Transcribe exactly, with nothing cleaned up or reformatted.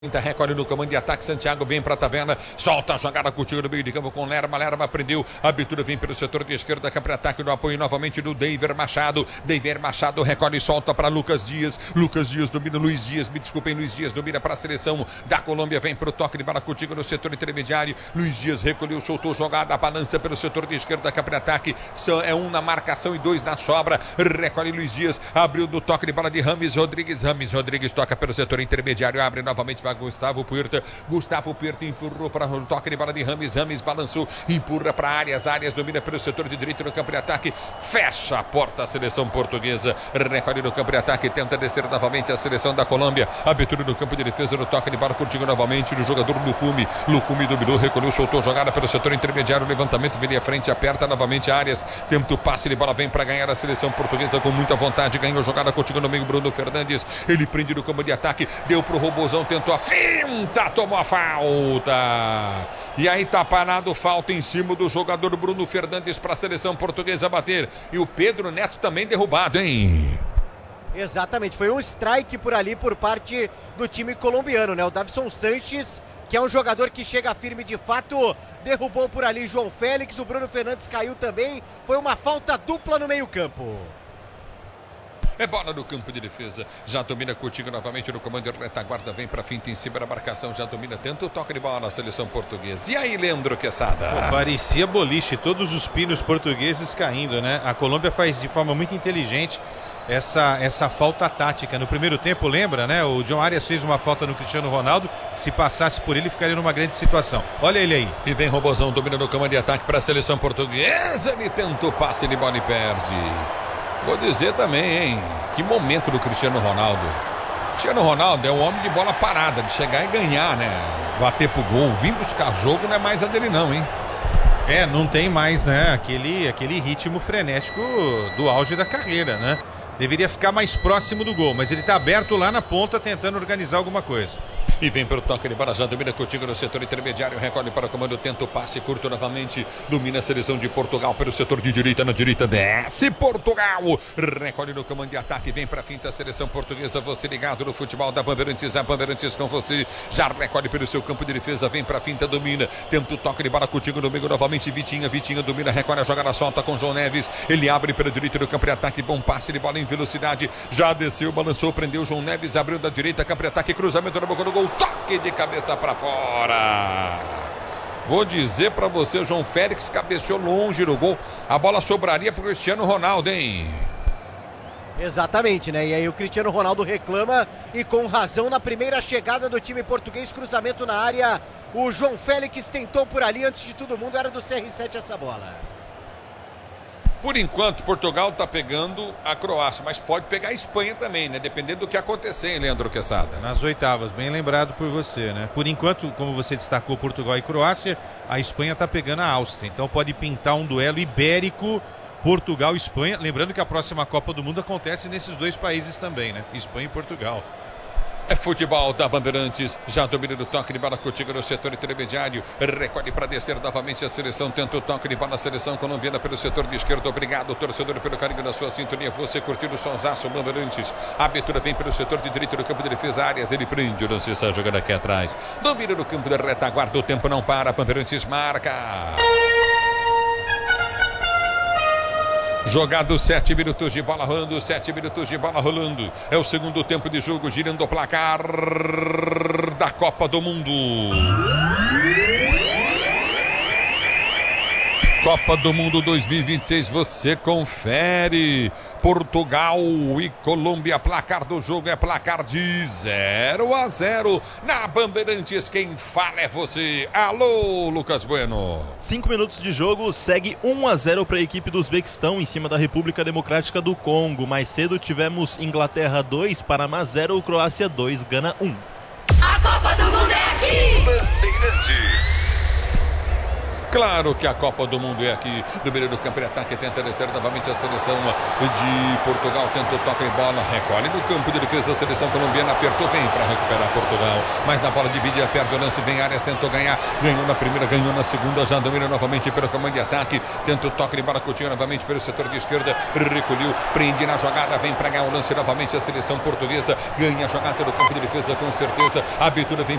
Recolhe no comando de ataque, Santiago vem para a taverna, solta a jogada contigo no meio de campo com Lerma, Lerma prendeu, a abertura vem pelo setor de esquerda, cá para ataque no apoio novamente do Deiver Machado, Deiver Machado recolhe e solta para Lucas Dias, Lucas Dias domina, Luiz Dias, me desculpem, Luiz Dias domina para a seleção da Colômbia, vem para o toque de bola contigo no setor intermediário, Luiz Dias recolheu, soltou jogada, balança pelo setor de esquerda, cá para ataque, é um na marcação e dois na sobra, recolhe Luiz Dias, abriu do toque de bola de Rames Rodrigues, Rames Rodrigues toca pelo setor intermediário, abre novamente para Gustavo Puerta, Gustavo Puerta empurrou para o toque de bola de Rames, Rames balançou, empurra para áreas, áreas domina pelo setor de direito no campo de ataque, fecha a porta a seleção portuguesa, recolhe no campo de ataque, tenta descer novamente a seleção da Colômbia, abertura no campo de defesa, no toque de bola contigo novamente do jogador Lucumi, Lucumi dominou, recolheu, soltou jogada pelo setor intermediário, levantamento, vem à frente, aperta novamente áreas, tenta o passe de bola, vem para ganhar a seleção portuguesa com muita vontade, ganhou jogada contigo no meio, Bruno Fernandes, ele prende no campo de ataque, deu pro Robozão, tentou a fim Finta, tomou a falta. E aí tá parado, falta em cima do jogador Bruno Fernandes para a seleção portuguesa bater. E o Pedro Neto também derrubado, hein? Exatamente, foi um strike por ali por parte do time colombiano, né? O Davison Sanches, que é um jogador que chega firme de fato, derrubou por ali João Félix, o Bruno Fernandes caiu também. Foi uma falta dupla no meio-campo. É bola no campo de defesa, já domina contigo novamente no comando de retaguarda, vem pra finta em cima da marcação, já domina tanto o toque de bola na seleção portuguesa. E aí, Leandro Quesada? Pô, parecia boliche, todos os pinos portugueses caindo, né? A Colômbia faz de forma muito inteligente essa, essa falta tática. No primeiro tempo, lembra, né? O John Arias fez uma falta no Cristiano Ronaldo, que se passasse por ele, ficaria numa grande situação. Olha ele aí. E vem Robozão, domina no comando de ataque para a seleção portuguesa, ele tenta o passe de bola e perde. Vou dizer também, hein? Que momento do Cristiano Ronaldo. Cristiano Ronaldo é um homem de bola parada, de chegar e ganhar, né? Bater pro gol, vir buscar jogo não é mais a dele não, hein? É, não tem mais, né? Aquele, aquele ritmo frenético do auge da carreira, né? Deveria ficar mais próximo do gol, mas ele tá aberto lá na ponta tentando organizar alguma coisa. E vem pelo toque de bola, já domina contigo no setor intermediário, recolhe para o comando, tenta o passe curto novamente, domina a seleção de Portugal pelo setor de direita, na direita, desce Portugal, recolhe no comando de ataque, vem para a finta a seleção portuguesa, você ligado no futebol da Bandeirantes, a Bandeirantes com você, já recolhe pelo seu campo de defesa, vem para a finta, domina, tenta o toque de bola contigo no meio novamente, Vitinha, Vitinha domina, recolhe a jogada, solta com João Neves, ele abre pelo direito do campo de ataque, bom passe de bola em velocidade, já desceu, balançou, prendeu João Neves, abriu da direita, campo de ataque, cruzamento na boca do gol, toque de cabeça para fora. Vou dizer para você, João Félix cabeceou longe no gol. A bola sobraria para o Cristiano Ronaldo, hein? Exatamente, né? E aí o Cristiano Ronaldo reclama e com razão na primeira chegada do time português, cruzamento na área. O João Félix tentou por ali, antes de todo mundo, era do C R sete essa bola. Por enquanto, Portugal está pegando a Croácia, mas pode pegar a Espanha também, né? Dependendo do que acontecer, hein, Leandro Quesada? Nas oitavas, bem lembrado por você, né? Por enquanto, como você destacou, Portugal e Croácia, a Espanha está pegando a Áustria. Então pode pintar um duelo ibérico, Portugal e Espanha. Lembrando que a próxima Copa do Mundo acontece nesses dois países também, né? Espanha e Portugal. É futebol da Bandeirantes, já domina do toque de bola contigo no setor intermediário, recolhe para descer novamente a seleção, tenta o toque de bola na seleção colombiana pelo setor de esquerda, obrigado torcedor pelo carinho da sua sintonia, você curtindo o sonsaço Bandeirantes, a abertura vem pelo setor de direito do campo de defesa, áreas, ele prende, não se está jogando aqui atrás, domina no campo da retaguarda, o tempo não para, Bandeirantes marca. Jogado sete minutos de bola rolando, sete minutos de bola rolando. É o segundo tempo de jogo, girando o placar da Copa do Mundo. Copa do Mundo dois mil e vinte e seis, você confere. Portugal e Colômbia, placar do jogo é placar de zero a zero. Na Bandeirantes, quem fala é você. Alô, Lucas Bueno. Cinco minutos de jogo, segue um a zero para a equipe do Uzbequistão em cima da República Democrática do Congo. Mais cedo tivemos Inglaterra dois, Panamá zero, Croácia dois, Gana um. A Copa do Mundo é aqui! Bandeirantes. Claro que a Copa do Mundo é aqui no meio do campo de ataque, tenta descer novamente a seleção de Portugal, tenta o toque de bola, recolhe no campo de defesa, a seleção colombiana apertou, vem para recuperar Portugal, mas na bola divide, perde o lance, vem Arias, tentou ganhar, ganhou na primeira, ganhou na segunda, já domina novamente pelo comando de ataque, tenta o toque de bola, Coutinho novamente pelo setor de esquerda, recolheu, prende na jogada, vem para ganhar o lance novamente a seleção portuguesa, ganha a jogada do campo de defesa com certeza, a abertura vem